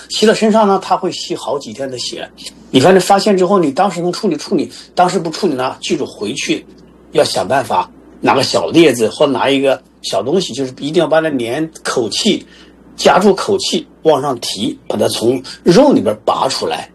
吸到身上呢，它会吸好几天的血。你反正发现之后，你当时能处理处理，当时不处理呢，记住回去要想办法拿个小镊子或拿一个小东西，就是一定要把它粘口气，夹住口气往上提，把它从肉里边拔出来。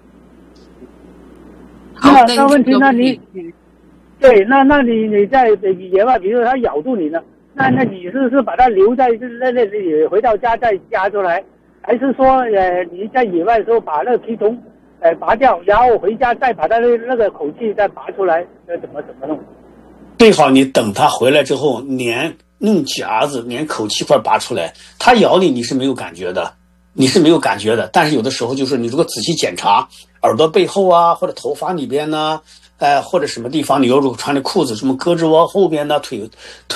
那问题，那你对，那你在野外，比如说它咬住你呢，那你是把它留在那里，回到家再夹出来，还是说你在野外的时候把那个皮虫拔掉，然后回家再把它那个口气再拔出来，怎么弄？ 最好你等它回来之后，用夹子粘口气块拔出来。它咬你是没有感觉的，但是有的时候就是你如果仔细检查耳朵背后啊，或者头发里边呢，或者什么地方，你如果穿着裤子，什么胳肢窝后边呢，腿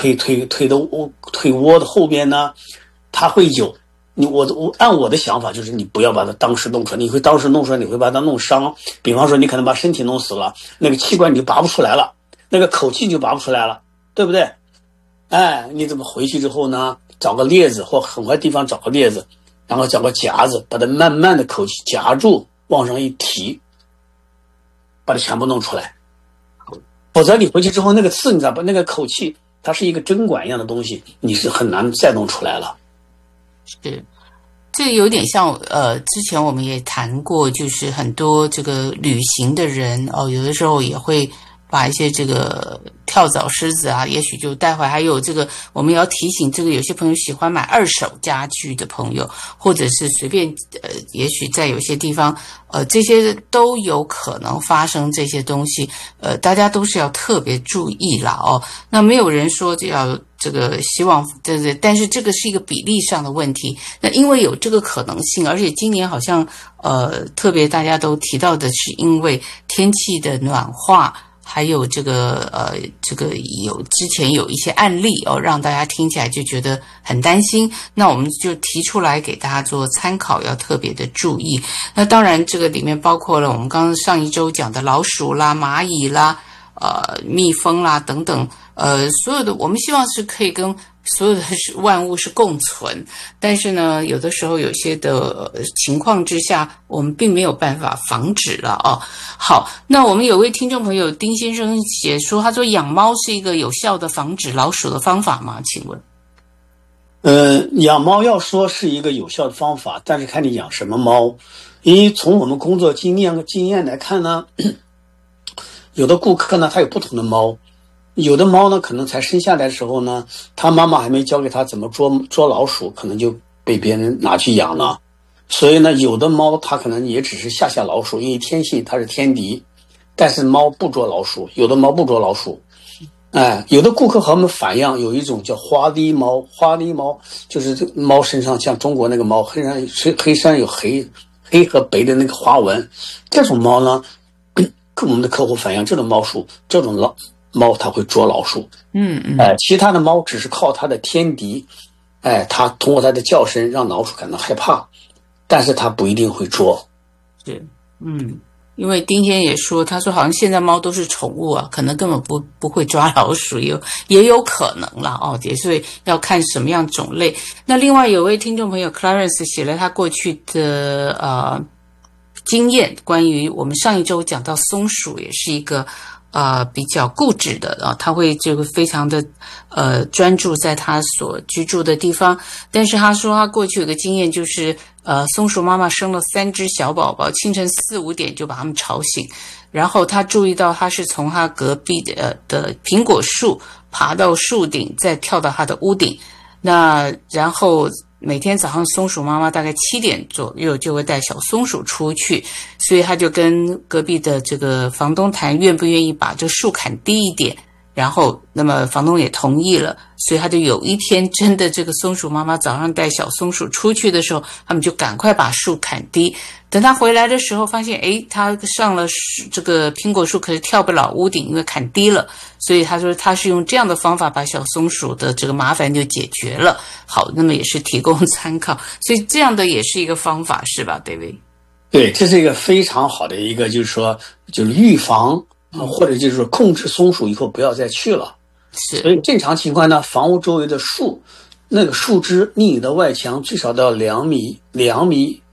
窝的后边呢，它会有。我按我的想法就是你不要把它当时弄出来，你会当时弄出来，你会把它弄伤。比方说你可能把身体弄死了，那个器官你就拔不出来了，那个口气就拔不出来了，对不对？你怎么回去之后呢？找个镊子或很快地方找个镊子，然后找个夹子，把它慢慢的口气夹住，往上一提，把它全部弄出来。否则你回去之后那个刺，你知道吧？那个口气它是一个针管一样的东西，你是很难再弄出来了。 是，这有点像之前我们也谈过，就是很多这个旅行的人有的时候也会把一些这个跳蚤虱子啊，也许就带回来。还有这个，我们也要提醒这个有些朋友喜欢买二手家具的朋友，或者是随便也许在有些地方这些都有可能发生这些东西，大家都是要特别注意了那没有人说就要这个希望对，但是这个是一个比例上的问题。那因为有这个可能性，而且今年好像特别大家都提到的是因为天气的暖化，还有这个之前有一些案例让大家听起来就觉得很担心。那我们就提出来给大家做参考，要特别的注意。那当然这个里面包括了我们刚刚上一周讲的老鼠啦、蚂蚁啦、蜜蜂啦等等，所有的我们希望是可以跟所有的万物是共存，但是呢，有的时候有些的情况之下，我们并没有办法防止了好，那我们有位听众朋友丁先生写说，他说养猫是一个有效的防止老鼠的方法吗？请问？ 养猫要说是一个有效的方法，但是看你养什么猫。因为从我们工作经验来看呢，有的顾客呢他有不同的猫，有的猫呢可能才生下来的时候呢，他妈妈还没教给他怎么捉老鼠，可能就被别人拿去养了。所以呢，有的猫它可能也只是吓老鼠，因为天性它是天敌，但是猫不捉老鼠，有的猫不捉老鼠。有的顾客和我们反映，有一种叫花梨猫，花梨猫就是这猫身上像中国那个猫黑山有黑和白的那个花纹，这种猫呢，我们的客户反映这种猫它会捉老鼠。其他的猫只是靠它的天敌，它通过它的叫声让老鼠感到害怕，但是它不一定会捉。 是，因为丁先也说，他说好像现在猫都是宠物啊，可能根本不会抓老鼠，也有可能啦所以要看什么样种类。那另外有位听众朋友 Clarence 写了他过去的经验，关于我们上一周讲到松鼠也是一个比较固执的他会这个非常的专注在他所居住的地方。但是他说他过去有个经验，就是松鼠妈妈生了3只小宝宝，清晨4、5点就把他们吵醒，然后他注意到他是从他隔壁的苹果树爬到树顶，再跳到他的屋顶。那然后每天早上松鼠妈妈大概7点左右就会带小松鼠出去，所以他就跟隔壁的这个房东谈愿不愿意把这树砍低一点，然后那么房东也同意了，所以他就有一天真的这个松鼠妈妈早上带小松鼠出去的时候，他们就赶快把树砍低。等他回来的时候发现他上了这个苹果树，可是跳不了屋顶，因为砍低了，所以他说他是用这样的方法把小松鼠的这个麻烦就解决了。好，那么也是提供参考，所以这样的也是一个方法是吧 David？ 对，这是一个非常好的一个就是预防或者就是控制松鼠以后不要再去了。 是， 所以正常情况呢，房屋周围的树那个树枝离你的外墙最少到2米